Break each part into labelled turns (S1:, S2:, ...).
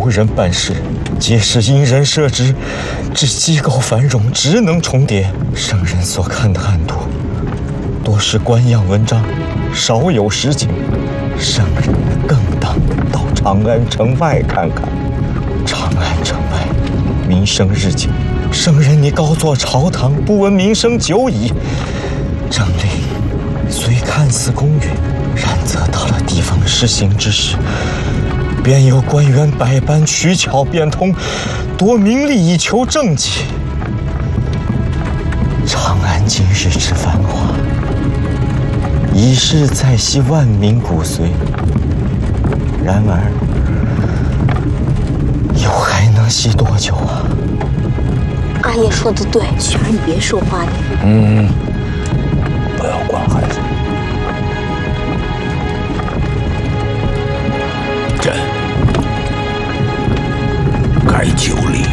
S1: 由人办事，皆是因人设置，致机构繁荣，职能重叠。圣人所看的暗度，多是官样文章，少有实景。圣人更当到长安城外看看。长安城外，民生日景。圣人你高坐朝堂，不闻民生久矣。政令虽看似公允，然则到了地方施行之时，便有官员百般取巧变通，夺名利以求政绩。长安今日之繁华，已是在昔万民骨髓。然而，又还能惜多久啊？
S2: 阿爷说的对，雪儿你别说话了。
S3: 不要管孩子。朕开9里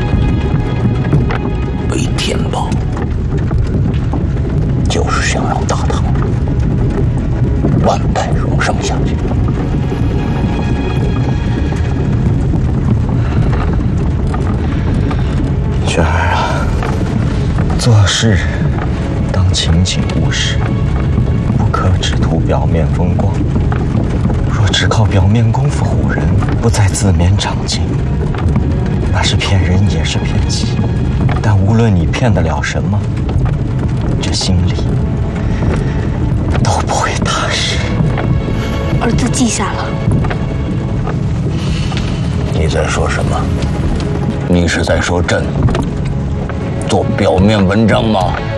S3: 为天宝，就是想让大唐万代荣盛下去。
S1: 雪儿啊，做事当勤谨务实，不可只图表面风光。若只靠表面功夫唬人，不在自勉长进，那是骗人也是骗己。但无论你骗得了什么，这心里都不会踏实。
S2: 儿子记下了。
S3: 你在说什么？你是在说朕做表面文章吗？